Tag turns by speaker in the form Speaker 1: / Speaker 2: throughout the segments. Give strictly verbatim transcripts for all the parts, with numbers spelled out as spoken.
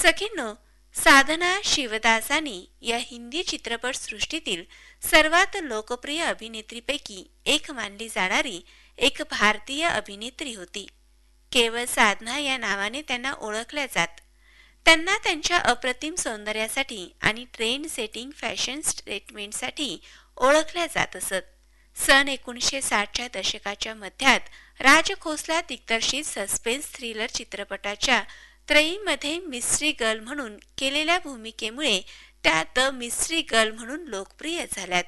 Speaker 1: सखींनो, साधना शिवदासानी या हिंदी चित्रपट सृष्टीतील सर्वात लोकप्रिय अभिनेत्रीपैकी एक मानली जाणारी एक भारतीय अभिनेत्री होती. केवळ साधना या नावाने त्यांना ओळखल्या जात. त्यांना त्यांच्या अप्रतिम सौंदर्यासाठी आणि ट्रेंड सेटिंग फॅशन स्टेटमेंटसाठी ओळखल्या जात असत. सन एकोणीसशे साठच्या दशकाच्या मध्यात राज खोसला दिग्दर्शित सस्पेन्स थ्रिलर चित्रपटाच्या त्रयीमध्ये मिस्ट्री गर्ल म्हणून केलेल्या भूमिकेमुळे त्या द मिस्ट्री गर्ल म्हणून लोकप्रिय झाल्यात.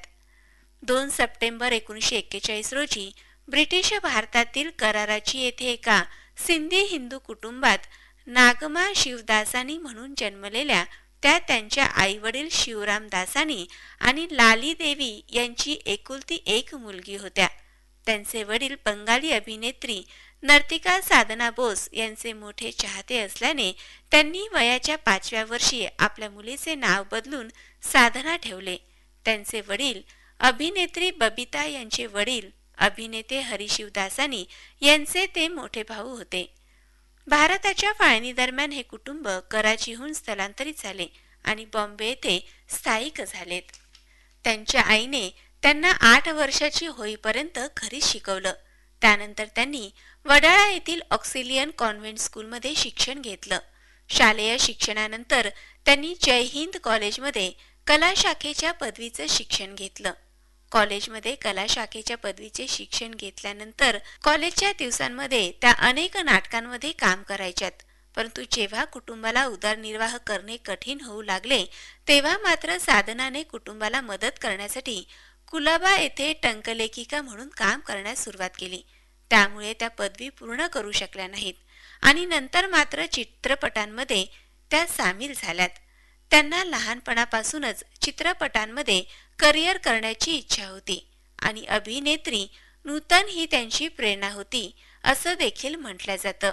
Speaker 1: दोन सप्टेंबर एकोणीसशे एक्केचाळीस रोजी ब्रिटिश भारतातील कराची येथे एका सिंधी हिंदू कुटुंबात नागमा शिवदासानी म्हणून जन्मलेल्या त्या त्यांच्या आईवडील शिवराम दासानी आणि लाली देवी यांची एकुलती एक मुलगी होत्या. त्यांचे वडील बंगाली अभिनेत्री नर्तिका साधना बोस यांचे मोठे चाहते असल्याने त्यांनी वयाच्या पाचव्या वर्षी आपल्या मुलीचे नाव बदलून साधना ठेवले. त्यांचे वडील अभिनेत्री बबिता यांचे वडील अभिनेते हरी शिवदासानी यांचे ते मोठे भाऊ होते. भारताच्या फाळणी दरम्यान हे कुटुंब कराचीहून स्थलांतरित झाले आणि बॉम्बे येथे स्थायिक झालेत. त्यांच्या आईने त्यांना आठ वर्षाची होईपर्यंत घरी शिकवलं. त्यानंतर त्यांनी वडाळा येथील ऑक्सिलियन कॉन्व्हेंट स्कूलमध्ये शिक्षण घेतलं. शालेय शिक्षणानंतर त्यांनी जय हिंद कॉलेजमध्ये कला शाखेच्या पदवीचं शिक्षण घेतलं. कॉलेजमध्ये कला शाखेच्या पदवीचे शिक्षण घेतल्यानंतर कॉलेजच्या दिवसांमध्ये त्या अनेक नाटकांमध्ये काम करायच्यात. परंतु जेव्हा कुटुंबाला उदरनिर्वाह करणे कठीण होऊ लागले तेव्हा मात्र साधनाने कुटुंबाला मदत करण्यासाठी कुलाबा येथे टंकलेखिका म्हणून काम करण्यास सुरुवात केली. त्यामुळे त्या पदवी पूर्ण करू शकल्या नाहीत आणि नंतर मात्र चित्रपटांमध्ये त्या सामील झाल्यात. त्यांना लहानपणापासूनच चित्रपटांमध्ये करिअर करण्याची इच्छा होती आणि अभिनेत्री नूतन ही त्यांची प्रेरणा होती असं देखील म्हटलं जातं.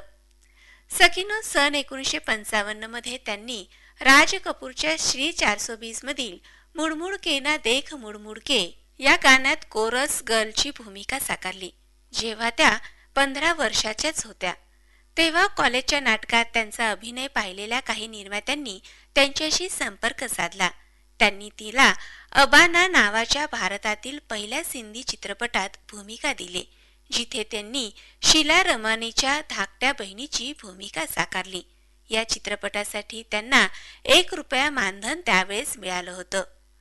Speaker 1: सखीनो, सन एकोणीसशे पंचावन्न मध्ये त्यांनी राज कपूरच्या श्री चारसो बीस मधील मुडमुड के ना देख मुडमुड के या गाण्यात कोरस गर्लची भूमिका साकारली. जेव्हा त्या पंधरा वर्षाच्याच होत्या तेव्हा कॉलेजच्या नाटकात त्यांचा अभिनय पाहिलेल्या काही निर्मात्यांनी त्यांच्याशी संपर्क साधला. त्यांनी तिला अबाना नावाच्या भारतातील पहिल्या सिंधी चित्रपटात भूमिका दिली, जिथे त्यांनी शीला रमानीच्या धाकट्या बहिणीची भूमिका साकारली. या चित्रपटासाठी त्यांना एक रुपया मानधन त्यावेळेस मिळालं होतं.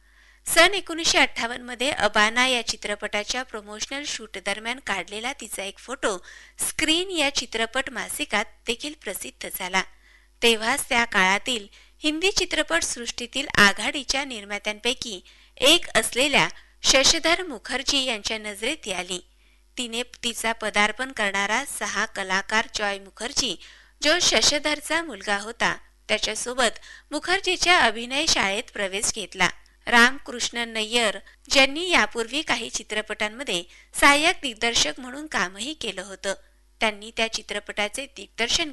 Speaker 1: सन एकोणीसशे अठ्ठावन्न मध्ये अबाना या चित्रपटाच्या प्रमोशनल शूट दरम्यान काढलेला तिचा एक फोटो स्क्रीन या चित्रपट मासिकात देखील प्रसिद्ध झाला. तेव्हाच त्या काळातील हिंदी चित्रपट सृष्टीतील आघाडीच्या निर्मात्यांपैकी एक असलेल्या शशधर मुखर्जी यांच्या नजरेत आली. तिने तिचा पदार्पण करणारा सहा कलाकार जॉय मुखर्जी, जो शशधरचा मुलगा होता, त्याच्यासोबत मुखर्जीच्या अभिनय शाळेत प्रवेश घेतला. रामकृष्ण नय्यर, ज्यांनी यापूर्वी काही चित्रपटांमध्ये सहाय्यक दिग्दर्शक म्हणून कामही केलं होतं, त्यांनी त्या चित्रपटाचे दिग्दर्शन